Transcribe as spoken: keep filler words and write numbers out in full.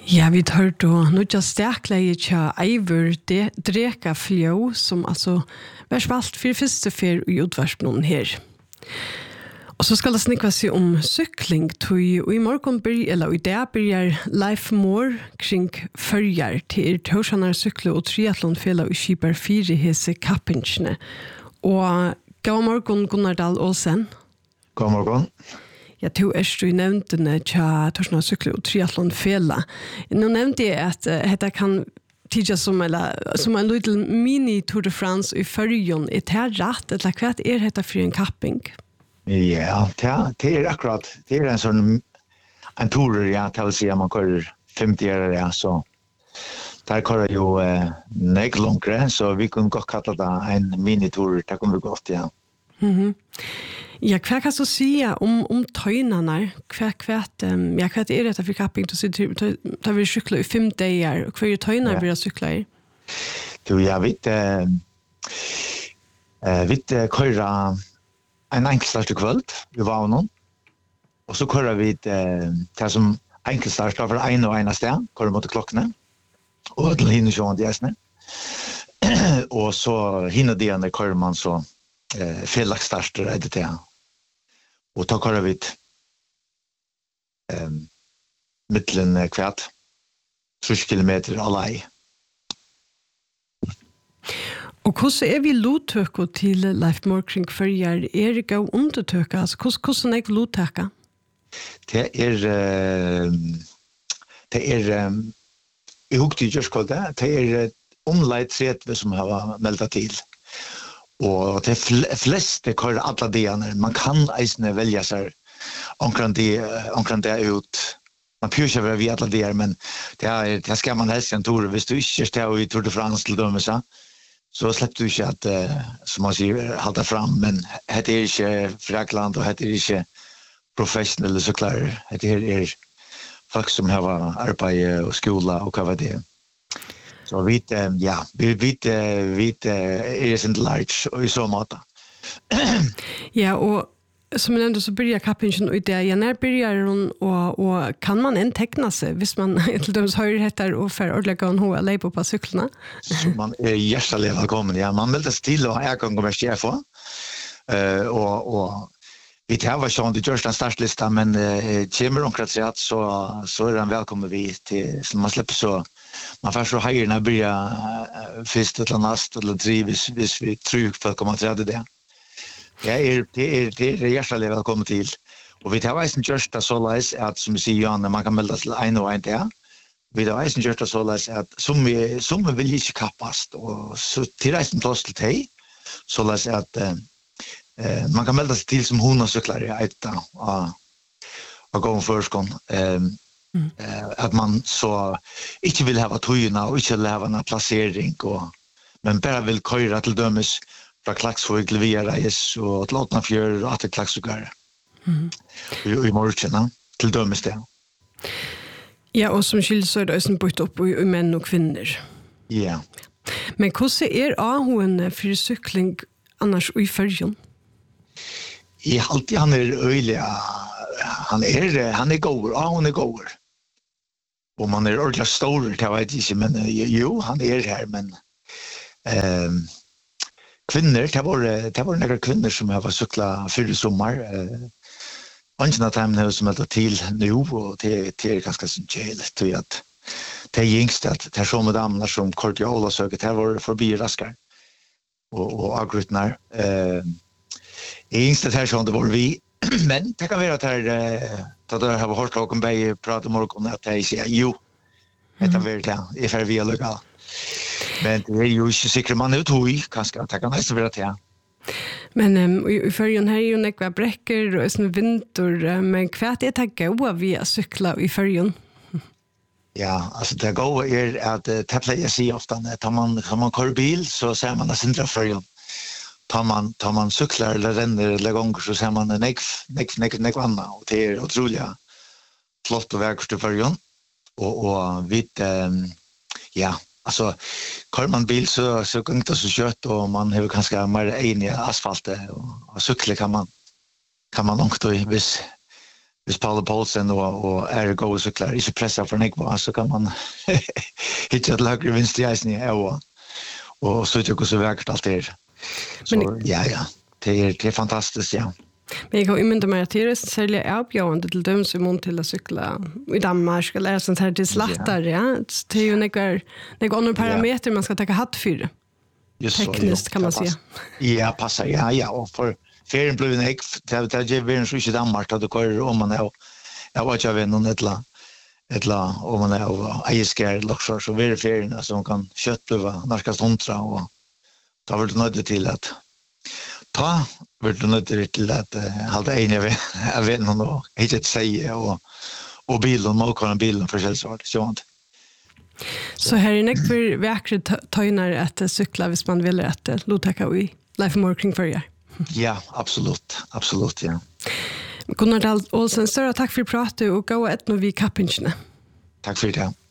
Ja, vi tar då några stärkläge tja Eivor Dreka Fjå som alltså var spalt för första för i utvarspen här. Och så ska det snicka sig om cykling tog och i morgon börjar eller i dag börjar Life More kring förjar till Torsanar cykla och triathlonfälla och skipar fyra hese kappinchne. Och god morgon Gunnar Dahl Olsen. God morgon. Jag tog erst i nämnden tja Torsanar cykla och triathlonfälla. Nu nämnde jag att detta kan tidigare som eller som en liten mini Tour de France i förjon. Är det här rätt eller kvart är detta för en kapping? Ja, det, det är akkurat. Det är en sån en tour, ja, till att säga man kör femtio år, ja, så där kör ju eh, nek långre, så vi kunde gå kalla det en minitour, det kommer vi gott, ja. Mhm. Ja, vad kan du säga om om töjnarna? Vad kvart um, ja, kvart är det för camping då så tar vi cykla i fem dagar och kvar töjnar ja. Vi cykla i. Du jag vet eh eh vet köra en enkelstart kväll vi var någon och så kör vi eh det som enkelstart för en och en stjärn kör mot klockan och till hinner ju det är och så hinner det när kör man så eh felaktstarter är det där och tar kör vi ehm mitten kvart tre kilometer allai. Och hur är vi lotöka till Life More kring förjar? Är det gå undertöka? Alltså hur hur är lotöka? Det är det är i hukti just kalled det. Det är omlight set som har meldat till. Och det flesta kör alla delarna. Man kan isne välja sig omkring det omkring det ut. Man pjuschar väl vi alla delar men det är det ska man helst en tour. Visst du inte står i Tour de France till dem så. Så släppte du inte att, uh, som man säger, halta fram, men det är inte Frakland och det är inte professionella cyklar. Det är folk som har arbete och skola och vad det är. Så vi, uh, ja, vi, vi, vi är inte large och i så måte. Ja, och som jag nämnde så börjar kappingen och det. Ja, när börjar hon och, och kan man än teckna sig hvis man till döms höjer heter och för ordentligt en H L på på cyklarna? Så man är hjärtligt välkommen. Ja, man vill det till och jag kan gå med chef för. Eh och och vi tar var sån det görs den startlista men eh kommer omkring så så så är den välkommen vi till så man släpper så man får så höjer när börja först eller nästa eller tre vis vis vi tror för att komma till det. Ja, er, det er, det er hjertelig velkommen til. Og vi tar veisen gjørst det såleis at, som vi sier, Jan, man kan melde til en og en til. Vi tar veisen gjørst det såleis at som vi, som vi vil ikke kappast, og så til reisen plass til teg, såleis at eh, man kan melde seg til som hun og sykler i eita og, og gå om førskånd. Eh, mm. eh, at man så ikke vil hava tøyene og ikke vil hava en plassering, og, men bare vil køyre til dømes fra Klaksvøk til Via Reis og til Åtnafjør og til Klaksvøkare. Mm. I, i morgen, til dømes det. Ja, og som skilt så er det også bort opp i, i menn og kvinner. Ja. Men hvordan er ahoen for sykling annars i førjen? I alltid han er øyelig, han er, han er gård, ahoen er gård. Og man er ordentlig stor, jeg vet ikke, men jo, han er her, men eh, kvinnor, det var det var några kvinnor som har cyklat för sommar. Eh Anna Time som har till nu och det det är ganska synkelt till att det är yngst att det är så med damerna som Cortiola söker det var förbi raskare. Och och agrutnar eh yngst det här som det var vi men det kan vara att det att det har hört någon bäj prata morgon att det är ju det är verkligen är för vi lokal. Men det är ju inte säkert man är tog kanske att det kan nästan vara till. Men um, i förrjun här är ju nekva bräcker och sån vinter, men kvart är det goa via cykla i förrjun? Ja, alltså det goa är att det plöjer jag sig ofta när man, när man kör bil så ser man att inte förrjun. Tar man, tar man cyklar eller renner eller gånger så ser man en nekv, nekv, nekv, nekv anna och det är otroligt flott och verkst i förrjun. Och, och vid, um, ja, alltså kör man bil så så går det så kött och man har ganska mer en i asfalt och, och cykla kan man kan man långt då vis hvis Paul Paulsen og, og er gode sykler ikke presser for nekva, så kan man hitte til høyre vinst i eisen i og, og så ikke så verkert alt det er. Så Men, ja, ja, det er, det er fantastisk, ja. Men jeg har umyndet meg at det er særlig avgjørende til dem som er til å sykle i Danmark, eller sånt her til slattere, ja. Det er jo noen andre parameter man skal ta hatt for. Tekniskt kan man säga. Ja, passar. Ja, ja, och för ferien blev en ek det det ger vi en så i Danmark att det går om man är jag var ju även någon ettla ettla om man är äskär luxor så vi ferien så man kan köttluva narkast hundra och ta väl nöjd till att ta väl nöjd till att hålla en jag vet jag vet någon inte säga och och bilen må kunna bilen för självsvart så inte. Så här är det för verkligen tojnar att cykla hvis man vill att låta i Life More kring för er. Ja, absolut. Absolut, ja. Gunnar Dahl Olsen, större tack för pratet och gå ett nu vid kappingarna. Tack för det.